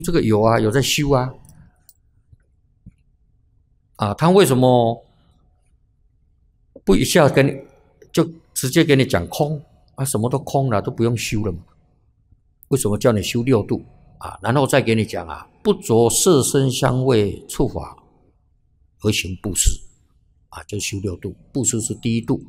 这个有啊，有在修啊。他为什么不一下跟你就直接给你讲空什么都空了，都不用修了嘛？为什么叫你修六度然后再给你讲不着色声香味触法而行布施就修六度，布施是第一度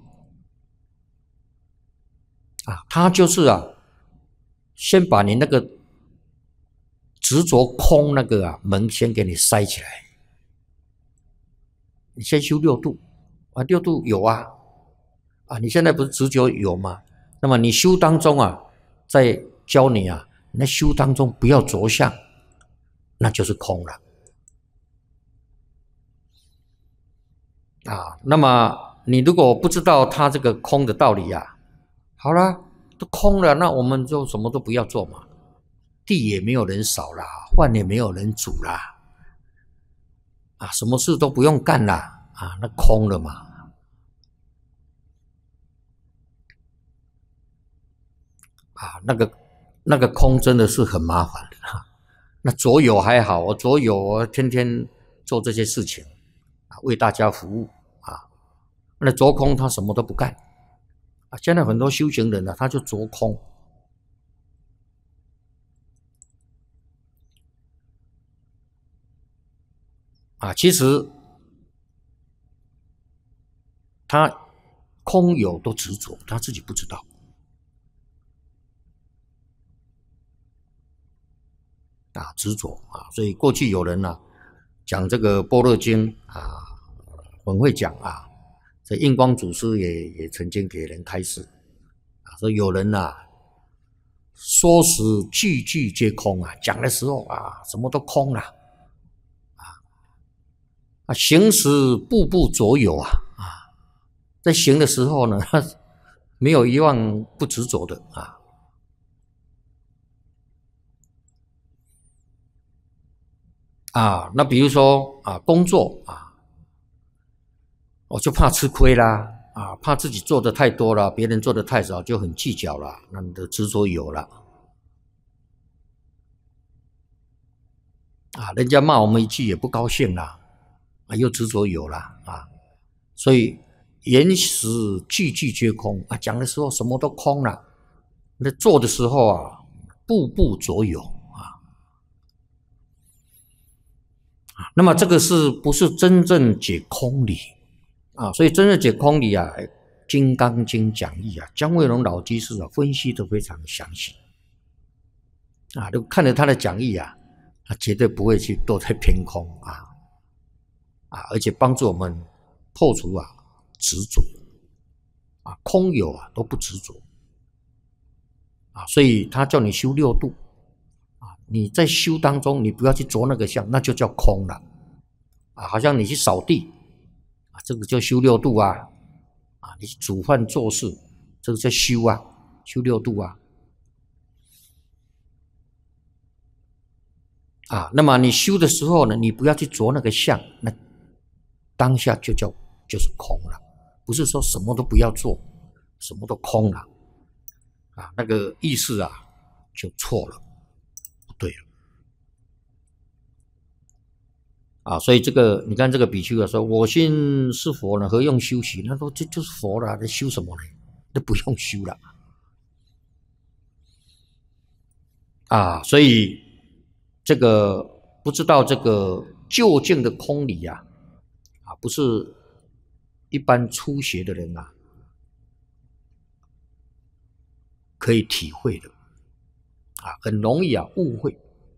他就是先把你那个执着空那个门先给你塞起来，你先修六度六度有你现在不是执着有吗？那么你修当中在教你你在修当中不要着相，那就是空了那么你如果不知道他这个空的道理好了，都空了，那我们就什么都不要做嘛，地也没有人扫啦，饭也没有人煮啦什么事都不用干啦那空了嘛那个空真的是很麻烦的那左有还好，我左有天天做这些事情为大家服务那着空他什么都不干现在很多修行人他就着空其实他空有都执着，他自己不知道执着所以过去有人讲这个般若经很会讲这印光祖师也曾经给人开示说有人说时句句皆空讲的时候什么都空了行时步步着有在行的时候呢没有一样不执着的那比如说工作我就怕吃亏啦怕自己做的太多了，别人做的太少，就很计较了，那你的执着有了人家骂我们一句也不高兴啦又执着有了所以言时句句皆空讲的时候什么都空了，那做的时候步步着有那么这个是不是真正解空理所以真正解空理金刚经讲义姜惠龙老居士分析得非常详细都看了他的讲义他绝对不会去堕在偏空而且帮助我们破除执着空有都不执着所以他叫你修六度你在修当中你不要去着那个相，那就叫空了好像你去扫地这个就修六度你去煮饭做事这个叫修修六度那么你修的时候呢，你不要去着那个相，那当下就是空了，不是说什么都不要做，什么都空了那个意思就错了，不对了所以这个你看这个比丘说我心是佛呢，何用修习？他说这就是佛了，那修什么呢？那不用修了所以这个不知道这个究竟的空理不是一般初学的人可以体会的很容易误会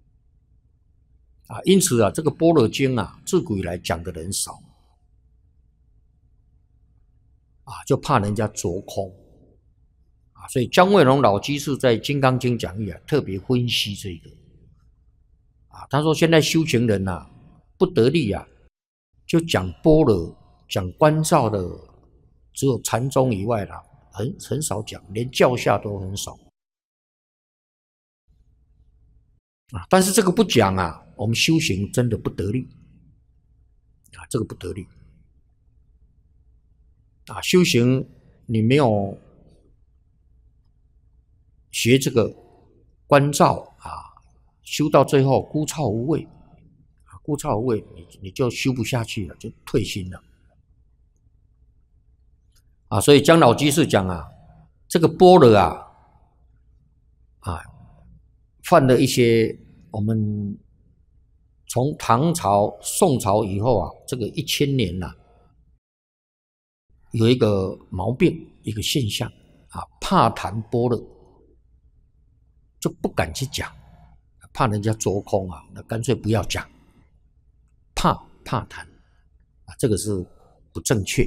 因此这个般若经自古以来讲的人少就怕人家着空所以姜惠龙老居士在《金刚经》讲义特别分析这个他说现在修行人不得力就讲般若讲观照的只有禅宗以外很少讲，连教下都很少但是这个不讲我们修行真的不得力这个不得力修行你没有学这个观照修到最后枯燥无味，枯燥无味，你就修不下去了，就退心了。所以姜老居士讲这个般若犯了一些我们从唐朝、宋朝以后这个1000年有一个毛病，一个现象怕谈般若，就不敢去讲，怕人家捉空那干脆不要讲，怕谈这个是不正确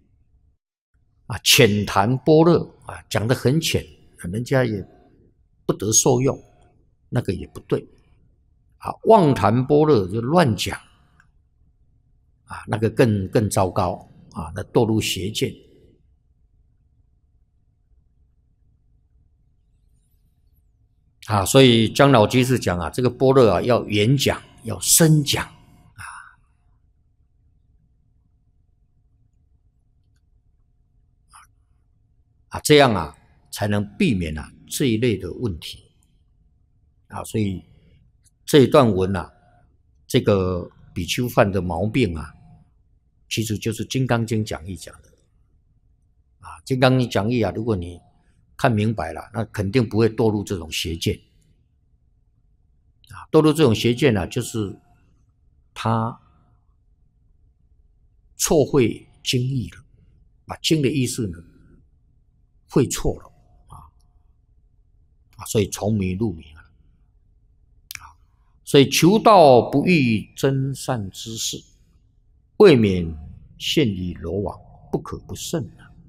浅谈般若讲得很浅，人家也不得受用，那个也不对妄谈般若就乱讲那个更糟糕那堕入邪见所以姜老居士讲这个般若要圆讲，要深讲这样才能避免这一类的问题所以这一段文这个比丘犯的毛病其实就是《金刚经》讲义讲的《金刚经》讲义如果你看明白了，那肯定不会堕入这种邪见堕入这种邪见就是他错会经义了，把经的意思呢会错了所以从迷入迷所以求道不遇真善之事，未免陷于罗网，不可不慎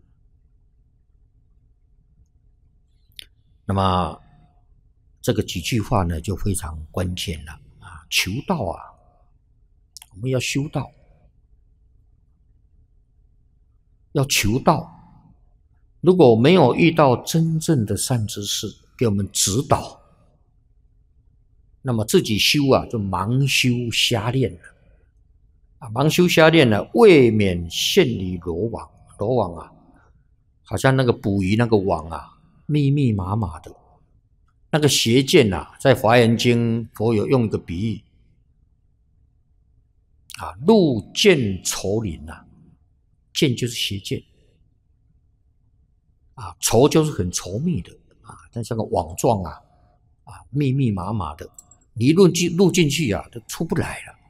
那么这个几句话呢就非常关键了求道我们要修道，要求道，如果没有遇到真正的善知识给我们指导，那么自己修就盲修瞎练了盲修瞎练了，未免陷于罗网。罗网好像那个捕鱼那个网密密麻麻的，那个邪见在华严经佛有用一个比喻入见稠林见就是邪见稠就是很稠密的但像个网状密密麻麻的，你一入进去都出不来了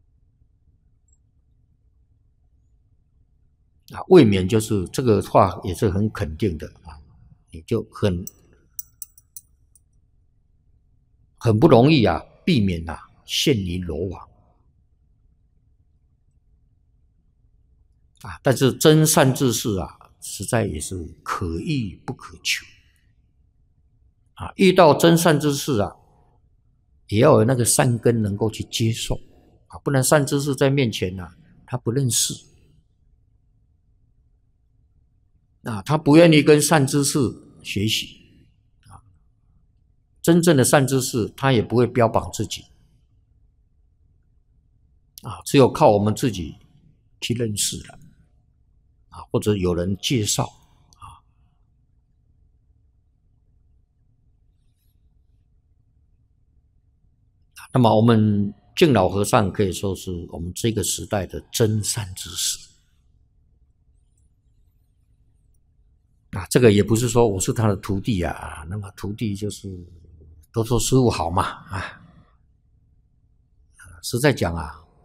未免就是这个话也是很肯定的你就很不容易避免陷于罗网但是真善知识实在也是可遇不可求遇到真善知识也要有那个善根能够去接受不然善知识在面前他不认识他不愿意跟善知识学习真正的善知识他也不会标榜自己只有靠我们自己去认识了或者有人介绍那么我们净老和尚可以说是我们这个时代的真善知识这个也不是说我是他的徒弟那么徒弟就是都说师父好嘛实在讲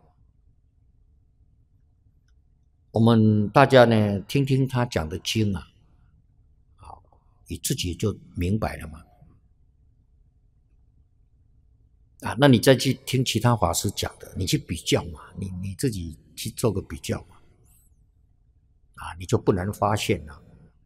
我们大家呢听听他讲的经你自己就明白了嘛那你再去听其他法师讲的，你去比较嘛，你自己去做个比较嘛你就不难发现了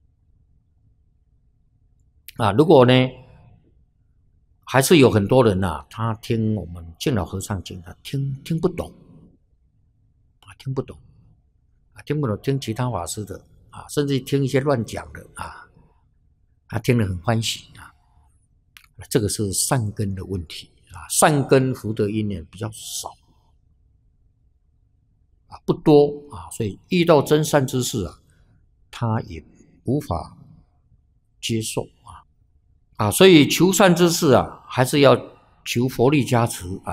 如果呢还是有很多人他听我们净老和尚讲他听不懂听不懂听其他法师的甚至听一些乱讲的他听得很欢喜这个是善根的问题善根福德因缘比较少不多所以遇到真善知识他也无法接受所以求善知识还是要求佛力加持